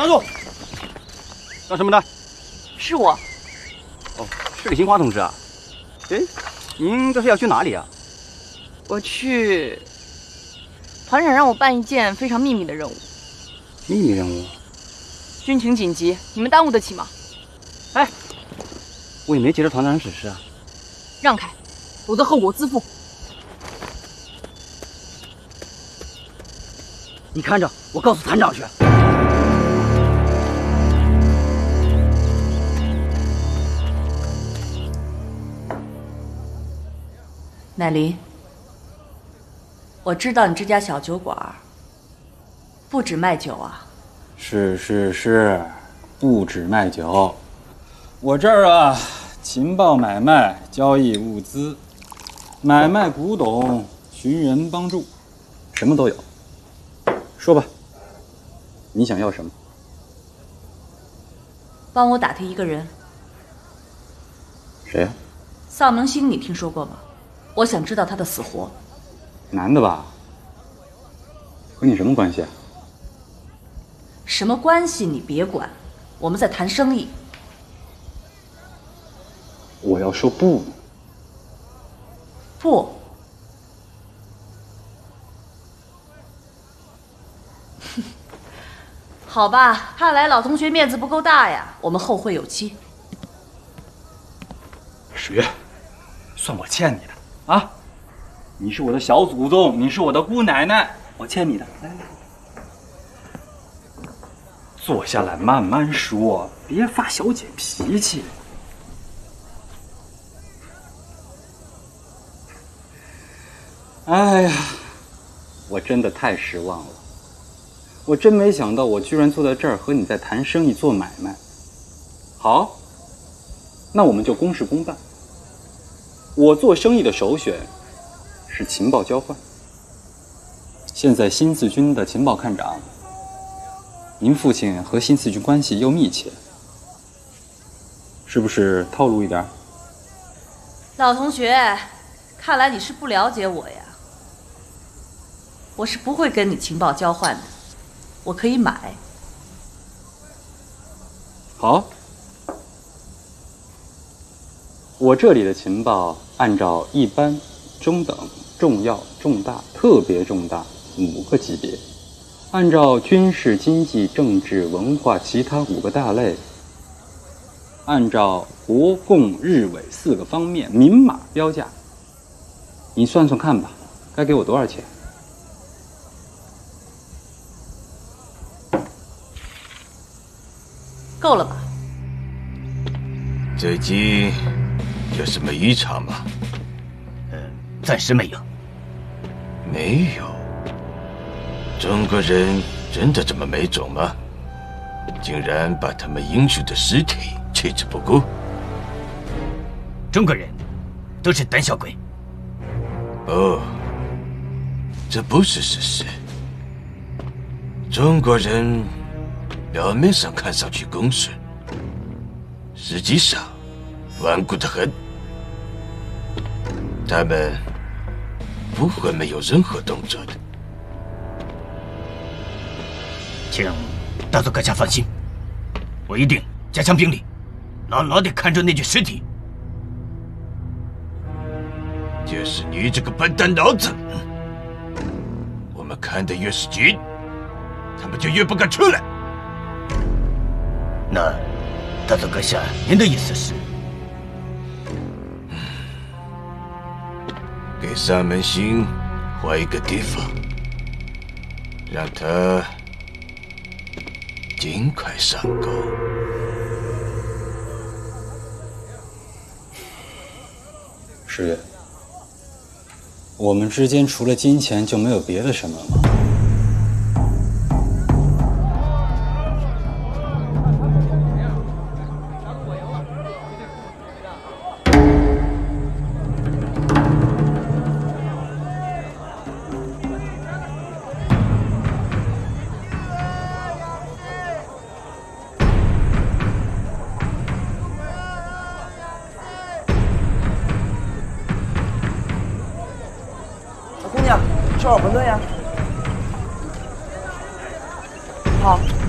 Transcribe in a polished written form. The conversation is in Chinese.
站住！干什么的？ 是我。 哦，是李新华同志啊。哎，您这是要去哪里啊？ 我去。团长让我办一件非常秘密的任务。 秘密任务？ 军情紧急，你们耽误得起吗？ 哎，我也没接着团长指示啊。 让开，否则后果自负。 你看着，我告诉团长去。 乃林，我知道你这家小酒馆不止卖酒啊。 是，不止卖酒。我这儿啊，情报买卖、交易物资、买卖古董、寻人帮助，什么都有。说吧，你想要什么？ 帮我打听一个人。 谁呀？ 丧门星，你听说过吗？我想知道他的死活。 男的吧？和你什么关系啊？ 什么关系你别管，我们在谈生意。 我要说不。 不。好吧，看来老同学面子不够大呀，我们后会有期。 史月，算我欠你的啊！你是我的小祖宗，你是我的姑奶奶，我欠你的。来，坐下来慢慢说，别发小姐脾气。哎呀，我真的太失望了。我真没想到，我居然坐在这儿和你在谈生意做买卖。好，那我们就公事公办。我做生意的首选是情报交换。现在新四军的情报看长，您父亲和新四军关系又密切，是不是套路一点？ 老同学，看来你是不了解我呀。我是不会跟你情报交换的，我可以买。 好，我这里的情报按照一般、中等、重要、重大、特别重大5个级别，按照军事、经济、政治、文化其他5个大类，按照国共日伪4个方面明码标价。你算算看吧，该给我多少钱？ 够了吧？ 最近有什么异常吗？ 暂时没有。 没有。中国人真的这么没种吗？竟然把他们英雄的尸体弃之不顾？ 中国人都是胆小鬼。 哦，这不是事实。中国人表面上看上去公顺，实际上顽固得很。他们不会没有任何动作的。 请大佐阁下放心，我一定加强兵力，牢牢地看着那具尸体。 就是你这个笨蛋脑子，我们看得越是紧，他们就越不敢出来。 那大佐阁下，您的意思是？ 给三门星换一个地方，让他尽快上钩。 师爷，我们之间除了金钱就没有别的什么吗？ 吃碗馄饨呀。好。